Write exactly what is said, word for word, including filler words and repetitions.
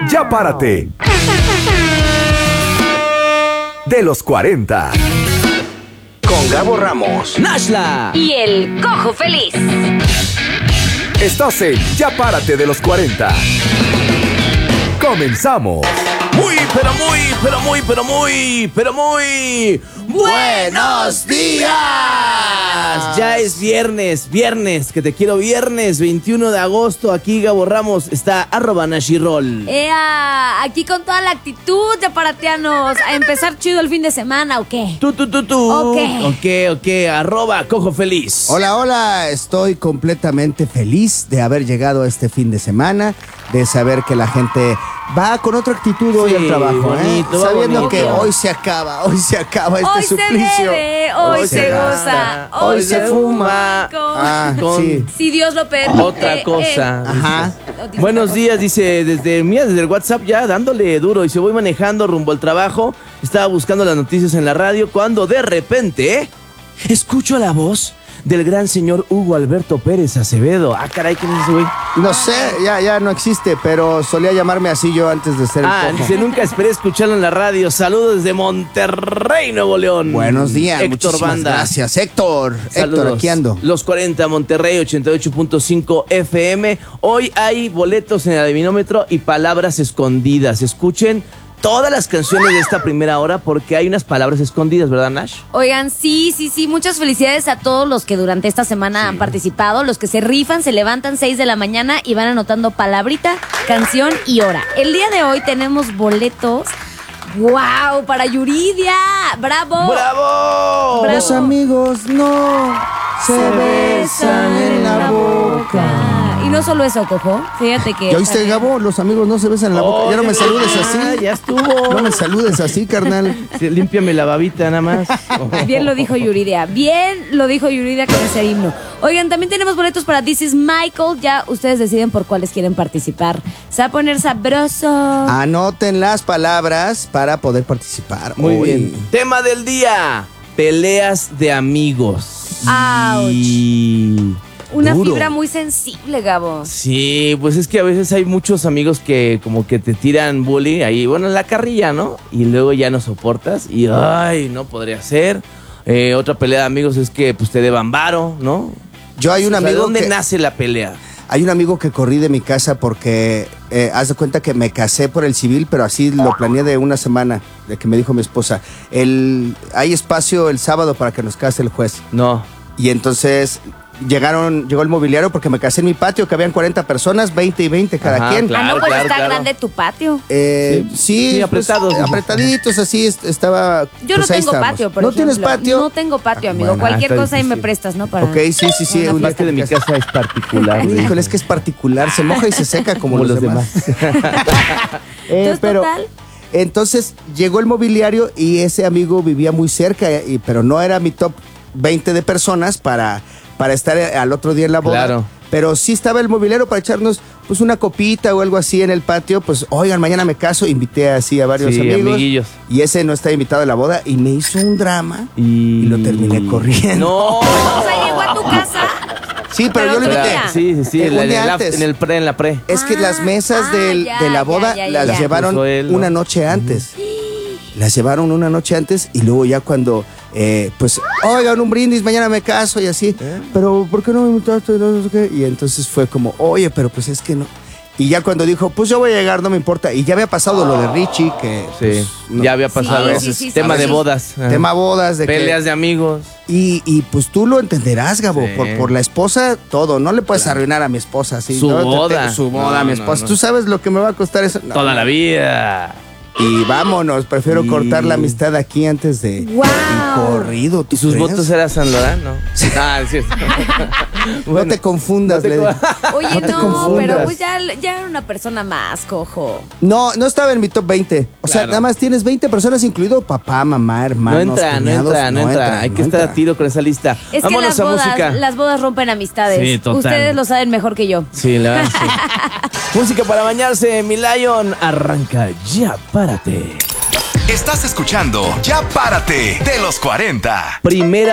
Ya párate de los cuarenta. Con Gabo Ramos, Nashla y el Cojo Feliz. Estás en Ya párate de los cuarenta. Comenzamos. Muy, pero muy, pero muy, pero muy, pero muy ¡buenos días! Ya es viernes, viernes, que te quiero viernes, veintiuno de agosto. Aquí Gabo Ramos está arroba Nashirol. Ea, aquí con toda la actitud de aparatianos. A empezar chido el fin de semana, ¿o qué? Tú, tú, tú, tú. Ok. Ok, ok, arroba Cojo Feliz. Hola, hola, estoy completamente feliz de haber llegado a este fin de semana, de saber que la gente va con otra actitud hoy Sí, al trabajo, bonito, ¿eh? va Sabiendo bonito. que hoy se acaba, hoy se acaba este Hoy se suplicio. bebe, hoy se goza, hoy se fuma. Ah, Con- sí. Si Dios lo permite. Otra cosa. eh. Ajá. Dice Buenos otra días, dice, desde, mira, desde el WhatsApp ya dándole duro. Dice, voy manejando rumbo al trabajo, estaba buscando las noticias en la radio, cuando de repente escucho la voz del gran señor Hugo Alberto Pérez Acevedo. Ah, caray, ¿quién es ese güey? No sé, ya, ya no existe, pero solía llamarme así yo antes de ser el Ah, Cojo. dice, nunca esperé escucharlo en la radio. Saludos desde Monterrey, Nuevo León. Buenos días, Héctor muchísimas Banda. gracias. Héctor, Saludos. Héctor, aquí ando. Los cuarenta, Monterrey, ochenta y ocho punto cinco F M. Hoy hay boletos en el adivinómetro y palabras escondidas. Escuchen todas las canciones de esta primera hora porque hay unas palabras escondidas, ¿verdad, Nash? Oigan, sí, sí, sí, muchas felicidades a todos los que durante esta semana han participado, los que se rifan, se levantan seis de la mañana y van anotando palabrita, canción y hora. El día de hoy tenemos boletos, wow, para Yuridia, bravo. ¡Bravo! Bravo. Los amigos no se besan en la boca. Y no solo eso, Cojo, fíjate que... ¿Ya oíste, Gabo? Los amigos no se besan en la boca. Ya no me Oye, saludes ya, así. Ya estuvo. No me saludes así, carnal. Sí, límpiame la babita nada más. Bien lo dijo Yuridia, bien lo dijo Yuridia con ese himno. Oigan, también tenemos boletos para This is Michael, ya ustedes deciden por cuáles quieren participar. Se va a poner sabroso. Anoten las palabras para poder participar. Muy Hoy. bien. Tema del día: peleas de amigos. Ouch. Y... Una Duro. fibra muy sensible, Gabo. Sí, pues es que a veces hay muchos amigos que como que te tiran bullying ahí, bueno, en la carrilla, ¿no? Y luego ya no soportas y, ay, no podría ser. Eh, otra pelea de amigos es que pues te deban varo, ¿no? Yo hay un O sea, ¿de amigo dónde que nace la pelea? hay un amigo que corrí de mi casa porque eh, haz de cuenta que me casé por el civil, pero así lo planeé de una semana, de que me dijo mi esposa. El, hay espacio el sábado para que nos case el juez. No. Y entonces llegaron, llegó el mobiliario porque me casé en mi patio, que habían cuarenta personas, veinte y veinte cada Ajá, quien. claro. ah, no, pues claro, está claro. grande tu patio. Eh, Sí, sí, sí, pues, apretados. apretaditos, así est- estaba. Yo pues no ahí tengo estábamos. patio, por ¿No ejemplo. tienes patio? No tengo patio, amigo. Bueno, Cualquier está cosa ahí me difícil. prestas, ¿no? Para... Ok, sí, sí, sí. Una una Parte de mi casa es particular. Híjole, es que es particular, se moja y se seca como, Como los, los demás. Eh, Entonces, pero total. entonces llegó el mobiliario y ese amigo vivía muy cerca, y, pero no era mi top veinte de personas para, para estar al otro día en la boda. Claro. Pero sí estaba el mobiliario para echarnos pues una copita o algo así en el patio. Pues, oigan, mañana me caso. Invité así a varios Sí, amigos. amiguillos. Y ese no está invitado a la boda y me hizo un drama y, Y... lo terminé corriendo. No. O sea, llegó a tu casa. Sí, pero, Pero yo lo otro invité. día. Sí, sí, sí, Eh, en, un la- en día el af- antes. en el pre, en la pre. Es que Ah, las mesas ah, del- ya, de la ya, boda ya, ya, las ya. llevaron Puso él, ¿no? una noche antes. Las llevaron una noche antes y luego ya cuando, eh, pues, oigan, un brindis, mañana me caso y así. Pero, ¿por qué no me invitaste? No sé qué. Y entonces fue como, oye, pero pues es que no. Y ya cuando dijo, pues yo voy a llegar, no me importa. Y ya había pasado lo de Richie, que... Sí, pues, no. ya había pasado Sí, eso. sí, sí, Tema sí, de sí. bodas. Ajá. Tema bodas, de que- Peleas de amigos. Y, y pues tú lo entenderás, Gabo, Sí. por, por la esposa, todo. No le puedes arruinar a mi esposa así. Su ¿no? Te- te- boda. Su boda, No, a mi no, esposa. no. ¿Tú sabes lo que me va a costar eso? No. Toda la vida. Y vámonos, prefiero Y- cortar la amistad aquí antes de ¡Guau! y corrido. ¿tú ¿Y sus crees? votos eran San Lorán? No. Ah, es cierto. No te confundas, no te le co- digo. Oye, No te no, confundas. pero pues ya, ya era una persona más, Cojo. No, no estaba en mi top veinte. O sea, Claro. nada más tienes veinte personas, incluido papá, mamá, No hermanos, entra, no cuñados. entra, no entra. Hay que no estar entra. a tiro con esa lista. Es que Vámonos las a bodas, música. las bodas rompen amistades. Sí, total. Ustedes lo saben mejor que yo. Sí, la verdad, sí. Música para bañarse, mi Lion. Arranca, ya párate. Estás escuchando Ya párate de los cuarenta. Primera